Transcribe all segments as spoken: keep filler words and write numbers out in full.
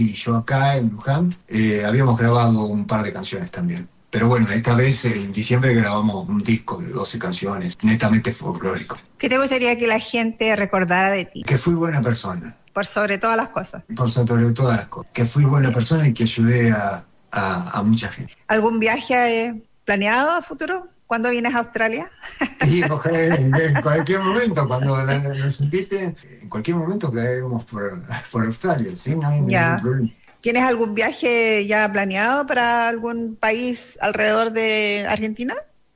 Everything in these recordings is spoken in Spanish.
y yo acá en Luján, eh, habíamos grabado un par de canciones también. Pero bueno, esta vez en diciembre grabamos un disco de doce canciones, netamente folclórico. ¿Qué te gustaría que la gente recordara de ti? Que fui buena persona. Por sobre todas las cosas. Por sobre todas las cosas. Que fui buena persona y que ayudé a, a, a mucha gente. ¿Algún viaje eh, planeado a futuro? ¿Cuándo vienes a Australia? Y ojalá, en, en cualquier momento, cuando nos inviten, en cualquier momento caemos por, por Australia, ¿sí? No hay ya. ningún problema. ¿Tienes algún viaje ya planeado para algún país alrededor de Argentina?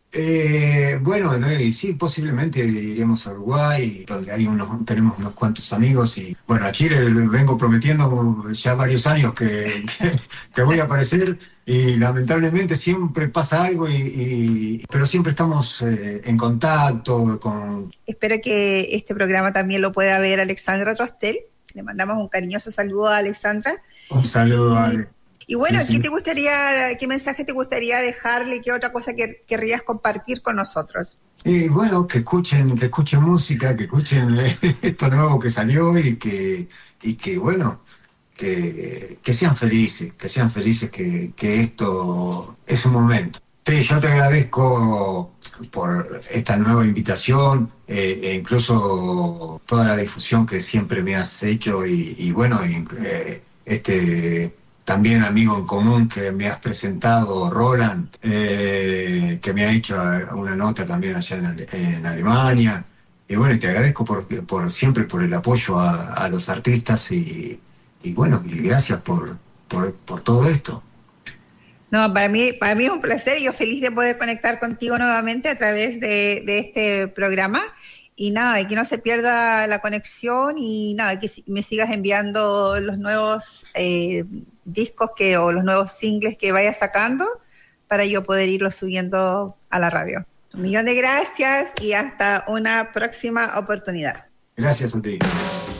Eh, bueno, no, sí, posiblemente iremos a Uruguay, donde hay unos, tenemos unos cuantos amigos, y bueno, a Chile vengo prometiendo ya varios años que, que, que voy a aparecer, y lamentablemente siempre pasa algo, y, y pero siempre estamos eh, en contacto con... Espero que este programa también lo pueda ver Alexandra Trostel. Le mandamos un cariñoso saludo a Alexandra. Un saludo a... Y bueno, sí, sí. ¿qué te gustaría, qué mensaje te gustaría dejarle? ¿Qué otra cosa que querrías compartir con nosotros? Y bueno, que escuchen, que escuchen música, que escuchen esto nuevo que salió, y que, y que bueno, que, que sean felices, que sean felices, que, que esto es un momento. Sí, yo te agradezco por esta nueva invitación, eh, e incluso toda la difusión que siempre me has hecho, y, y bueno, y, eh, este... también amigo en común que me has presentado, Roland, eh, que me ha hecho una nota también allá en, en Alemania. Y bueno, te agradezco por, por siempre por el apoyo a, a los artistas, y, y bueno, y gracias por, por, por todo esto. No, para mí, para mí es un placer, y yo feliz de poder conectar contigo nuevamente a través de, de este programa. Y nada, y que no se pierda la conexión, y nada, que me sigas enviando los nuevos eh, discos que o los nuevos singles que vayas sacando para yo poder irlos subiendo a la radio. Un millón de gracias y hasta una próxima oportunidad. Gracias a ti.